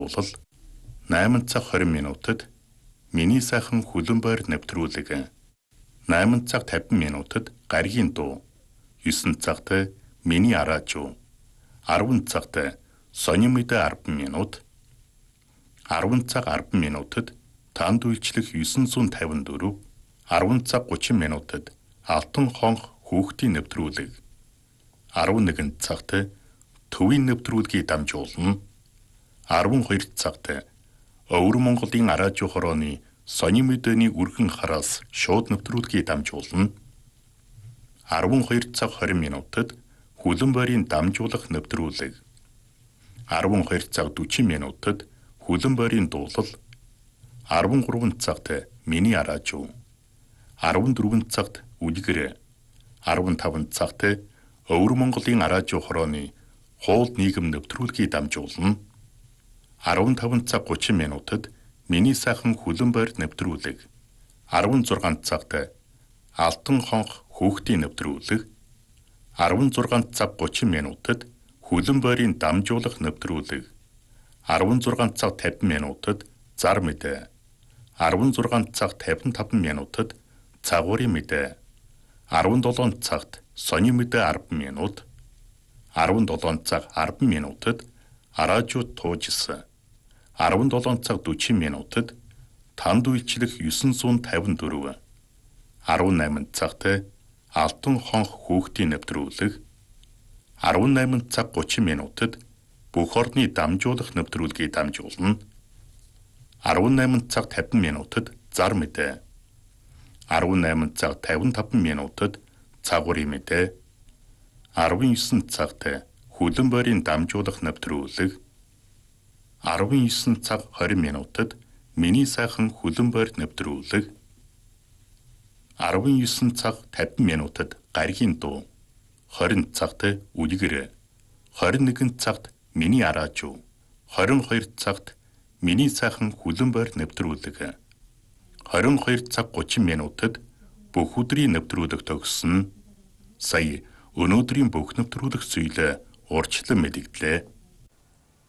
дамжуулал 8 цаг 20 минутад миний сайхан хүлэн байр нэвтрүүлэг 8 цаг 50 минутад гаригийн дуу 9 цагт миний араажуу 10 цагт сонин мэдээ 10 минут 10 цаг 10 минутад танд үйлчлэх 954 10 цаг 30 минутад алтан хонх хүүхдийн нэвтрүүлэг 11 цагт төвийн нэвтрүүлгийг дамжуулна 12 цагт Өвөр Монголын араажуу хорооны сонин мэдээний үргэн хараас шууд нэвтрүүлгийг дамжуулна 12 цаг 20 минутад хүлэн байрын дамжуулах нэвтрүүлэг 12 цаг 40 минутад хүлэн байрын дуулал 13 цагт миний араажуу 14 цагт үлгэр 15 цагт Өвөр Монголын араажуу хорооны хууль нийгэм нэвтрүүлгийг дамжуулна 15 цаг 30 минутад миний сайхан хүлэн байр нэвтрүүлэг 16 цагт алтан хонх хүүхдийн нэвтрүүлэг 16 цаг 30 минутад хүлэн байрын дамжуулах нэвтрүүлэг 16 цаг 50 минутад зар мэдээ 16 цаг 55 минутад цагуурийн мэдээ 17 цагт сонин мэдээ 10 минут 17 цаг 10 минутад араажууд туужсан 17 цаг 40 минутад танд үйлчлэх 954 18 цагт алтан хонх хүүхдийн нэвтрүүлэг 18 цаг 30 минутад бүх орны дамжуулах нэвтрүүлгийг дамжуулна 18 цаг 50 минутад зар мэдээ 18 цаг 55 минутад цагуурийн мэдээ 19 цагт хүлэн байрын дамжуулах нэвтрүүлэг 19 цаг 20 минутад миний сайхан хүлэн байр нэвтрүүлэг 19 цаг 50 минутад гаригийн дуу 20 цагт үлгэр 21 цагт миний араажуу 22 цагт миний сайхан хүлэн байр нэвтрүүлэг 22 цаг 30 минутад бүх өдрийн нэвтрүүлэг төгссөн. Сая өнөөдрийн бүх нэвтрүүлэг зүйлээ урьдчилан мэдэгдлээ.